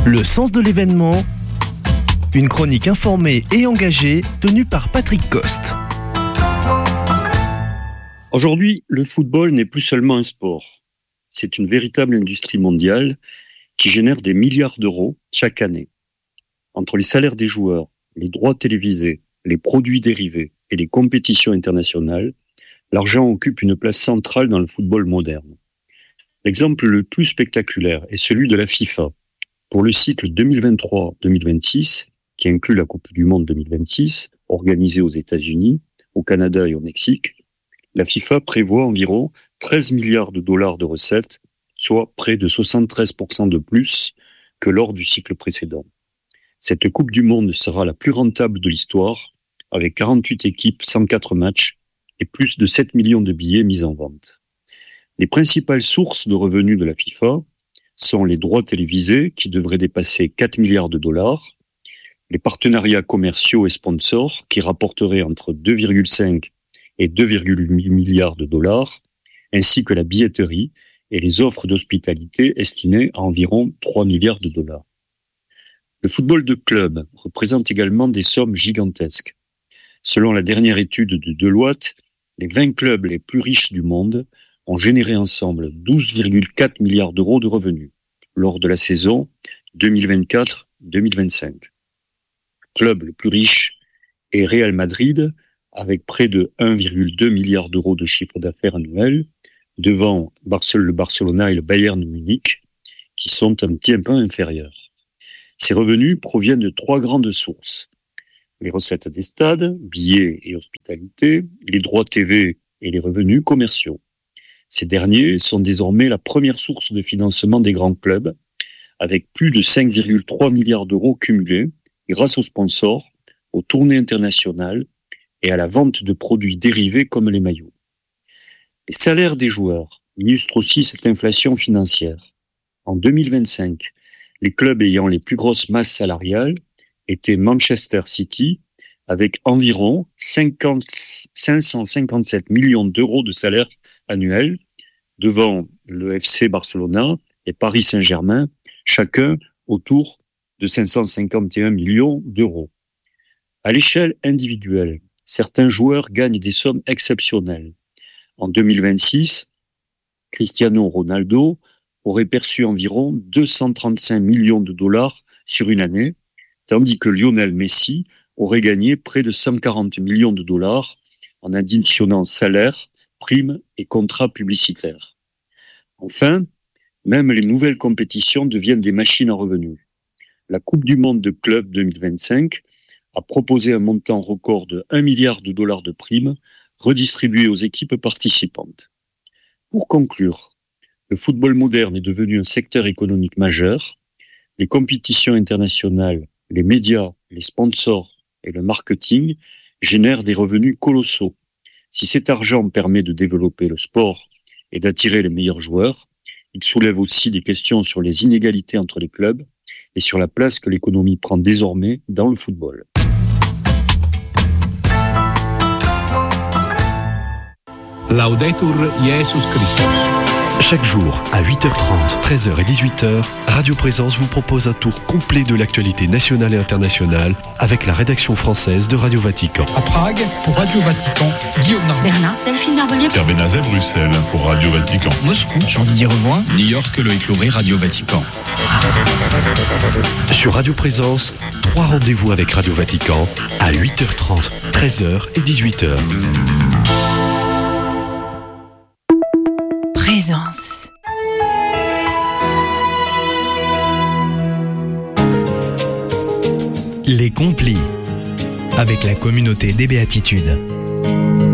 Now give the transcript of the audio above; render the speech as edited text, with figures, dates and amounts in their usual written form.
Le sens de l'événement, une chronique informée et engagée tenue par Patrick Coste. Aujourd'hui, le football n'est plus seulement un sport. C'est une véritable industrie mondiale qui génère des milliards d'euros chaque année. Entre les salaires des joueurs, les droits télévisés, les produits dérivés et les compétitions internationales, l'argent occupe une place centrale dans le football moderne. L'exemple le plus spectaculaire est celui de la FIFA. Pour le cycle 2023-2026, qui inclut la Coupe du Monde 2026, organisée aux États-Unis, au Canada et au Mexique, la FIFA prévoit environ 13 milliards de dollars de recettes, soit près de 73% de plus que lors du cycle précédent. Cette Coupe du Monde sera la plus rentable de l'histoire, avec 48 équipes, 104 matchs et plus de 7 millions de billets mis en vente. Les principales sources de revenus de la FIFA sont les droits télévisés, qui devraient dépasser 4 milliards de dollars, les partenariats commerciaux et sponsors, qui rapporteraient entre 2,5 et 2,8 milliards de dollars, ainsi que la billetterie et les offres d'hospitalité estimées à environ 3 milliards de dollars. Le football de club représente également des sommes gigantesques. Selon la dernière étude de Deloitte, les 20 clubs les plus riches du monde ont généré ensemble 12,4 milliards d'euros de revenus lors de la saison 2024-2025. Le club le plus riche est Real Madrid, avec près de 1,2 milliard d'euros de chiffre d'affaires annuel, devant le Barcelona et le Bayern Munich, qui sont un petit peu inférieurs. Ces revenus proviennent de 3 grandes sources: les recettes des stades, billets et hospitalité, les droits TV et les revenus commerciaux. Ces derniers sont désormais la première source de financement des grands clubs, avec plus de 5,3 milliards d'euros cumulés grâce aux sponsors, aux tournées internationales et à la vente de produits dérivés comme les maillots. Les salaires des joueurs illustrent aussi cette inflation financière. En 2025, les clubs ayant les plus grosses masses salariales étaient Manchester City, avec environ 557 millions d'euros de salaire annuel, devant le FC Barcelona et Paris Saint-Germain, chacun autour de 551 millions d'euros. À l'échelle individuelle, certains joueurs gagnent des sommes exceptionnelles. En 2026, Cristiano Ronaldo aurait perçu environ 235 millions de dollars sur une année, tandis que Lionel Messi aurait gagné près de 140 millions de dollars en additionnant salaires, primes et contrats publicitaires. Enfin, même les nouvelles compétitions deviennent des machines à revenus. La Coupe du Monde de clubs 2025 a proposé un montant record de 1 milliard de dollars de primes redistribuées aux équipes participantes. Pour conclure, le football moderne est devenu un secteur économique majeur. Les compétitions internationales, les médias, les sponsors et le marketing génèrent des revenus colossaux. Si cet argent permet de développer le sport et d'attirer les meilleurs joueurs, il soulève aussi des questions sur les inégalités entre les clubs et sur la place que l'économie prend désormais dans le football. Laudetur Jesus Christus. Chaque jour, à 8h30, 13h et 18h, Radio Présence vous propose un tour complet de l'actualité nationale et internationale avec la rédaction française de Radio Vatican. À Prague, pour Radio Vatican, Guillaume Narbonne. Berlin, Delphine Narbonne. Pierre Benazet, Bruxelles, pour Radio Vatican. Moscou, Jean-Didier Revoin. New York, Loïc Lauré, Radio Vatican. Sur Radio Présence, 3 rendez-vous avec Radio Vatican à 8h30, 13h et 18h. Présence. Les Complis, avec la communauté des Béatitudes.